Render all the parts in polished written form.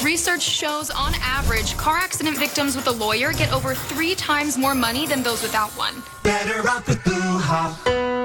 Research shows, on average, car accident victims with a lawyer get over 3 times more money than those without one. Better off with Boohoo.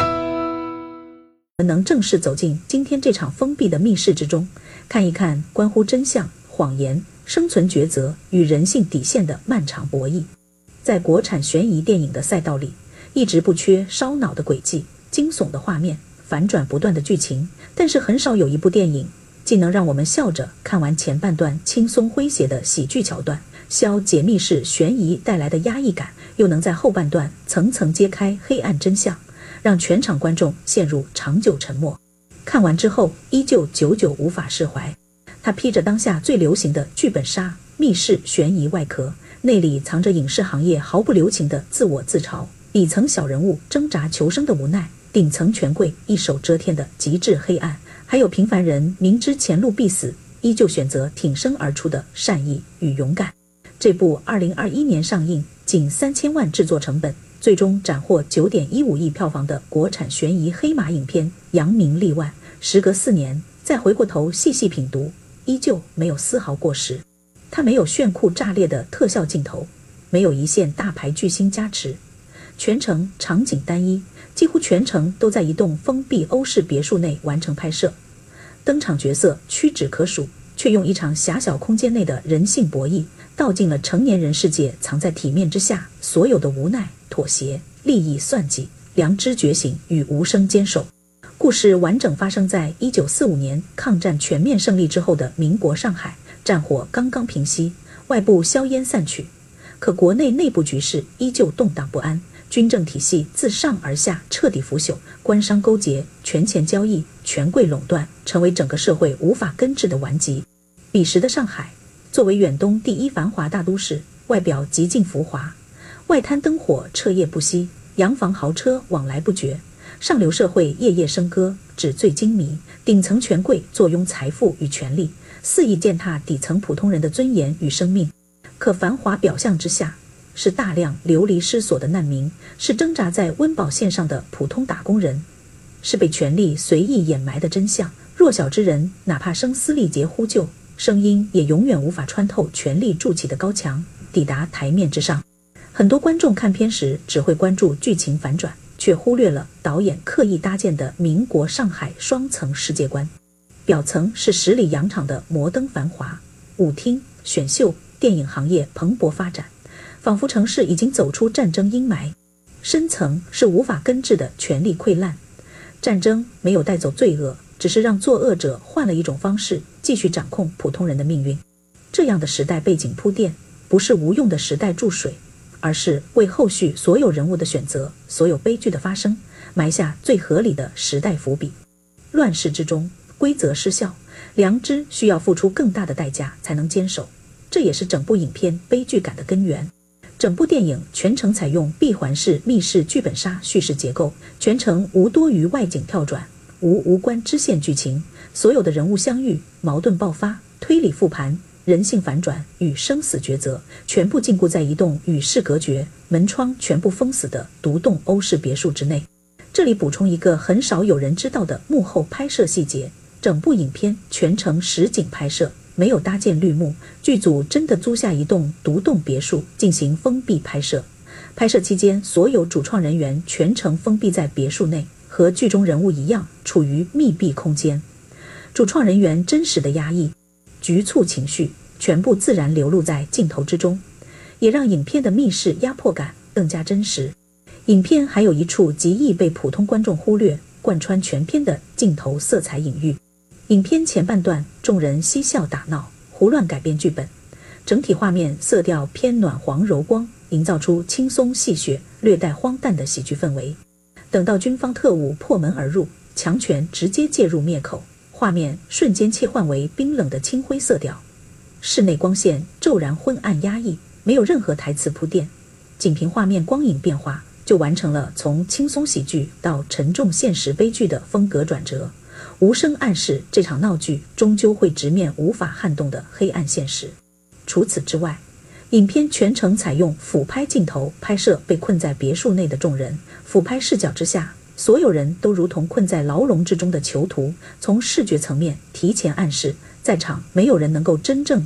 能正式走进今天这场封闭的密室之中，看一看关乎真相、谎言、生存抉择与人性底线的漫长博弈。在国产悬疑电影的赛道里，一直不缺烧脑的轨迹、惊悚的画面、反转不断的剧情，但是很少有一部电影既能让我们笑着看完前半段轻松诙谐的喜剧桥段，消解密式悬疑带来的压抑感，又能在后半段层层揭开黑暗真相，让全场观众陷入长久沉默。看完之后依旧久久无法释怀。它披着当下最流行的剧本杀、密室悬疑外壳，内里藏着影视行业毫不留情的自我自嘲，底层小人物挣扎求生的无奈，顶层权贵一手遮天的极致黑暗，还有平凡人明知前路必死，依旧选择挺身而出的善意与勇敢。这部2021年上映，仅3000万制作成本，最终斩获9.15亿票房的国产悬疑黑马影片，扬名立万。时隔4年，再回过头细细品读，依旧没有丝毫过时。它没有炫酷炸裂的特效镜头，没有一线大牌巨星加持，全程场景单一，几乎全程都在一栋封闭欧式别墅内完成拍摄。登场角色屈指可数，却用一场狭小空间内的人性博弈，道尽了成年人世界藏在体面之下所有的无奈、妥协、利益算计、良知觉醒与无声坚守。故事完整发生在1945年抗战全面胜利之后的民国上海，战火刚刚平息，外部硝烟散去，可国内内部局势依旧动荡不安，军政体系自上而下彻底腐朽，官商勾结、权钱交易、权贵垄断，成为整个社会无法根治的顽疾。彼时的上海，作为远东第一繁华大都市，外表极尽浮华，外滩灯火彻夜不息，洋房豪车往来不绝，上流社会夜夜笙歌，纸醉金迷，顶层权贵坐拥财富与权力，肆意践踏底层普通人的尊严与生命。可繁华表象之下，是大量流离失所的难民，是挣扎在温饱线上的普通打工人，是被权力随意掩埋的真相。弱小之人哪怕声嘶力竭呼救，声音也永远无法穿透权力筑起的高墙，抵达台面之上。很多观众看片时只会关注剧情反转，却忽略了导演刻意搭建的民国上海双层世界观。表层是十里洋场的摩登繁华，舞厅、选秀、电影行业蓬勃发展，仿佛城市已经走出战争阴霾。深层是无法根治的权力溃烂，战争没有带走罪恶，只是让作恶者换了一种方式继续掌控普通人的命运。这样的时代背景铺垫，不是无用的时代注水，而是为后续所有人物的选择、所有悲剧的发生埋下最合理的时代伏笔。乱世之中，规则失效，良知需要付出更大的代价才能坚守，这也是整部影片悲剧感的根源。整部电影全程采用闭环式密室剧本杀叙事结构，全程无多余外景跳转，无关支线剧情，所有的人物相遇、矛盾爆发、推理复盘、人性反转与生死抉择，全部禁锢在一栋与世隔绝、门窗全部封死的独栋欧式别墅之内。这里补充一个很少有人知道的幕后拍摄细节，整部影片全程实景拍摄，没有搭建绿幕，剧组真的租下一栋独栋别墅进行封闭拍摄。拍摄期间，所有主创人员全程封闭在别墅内，和剧中人物一样处于密闭空间。主创人员真实的压抑、局促情绪全部自然流露在镜头之中，也让影片的密室压迫感更加真实。影片还有一处极易被普通观众忽略，贯穿全片的镜头色彩隐喻。影片前半段众人嬉笑打闹，胡乱改编剧本，整体画面色调偏暖黄柔光，营造出轻松戏谑、略带荒诞的喜剧氛围。等到军方特务破门而入，强权直接介入灭口，画面瞬间切换为冰冷的青灰色调，室内光线骤然昏暗压抑，没有任何台词铺垫，仅凭画面光影变化就完成了从轻松喜剧到沉重现实悲剧的风格转折，无声暗示这场闹剧终究会直面无法撼动的黑暗现实。除此之外，影片全程采用俯拍镜头拍摄被困在别墅内的众人，俯拍视角之下，所有人都如同困在牢笼之中的囚徒，从视觉层面提前暗示，在场没有人能够真正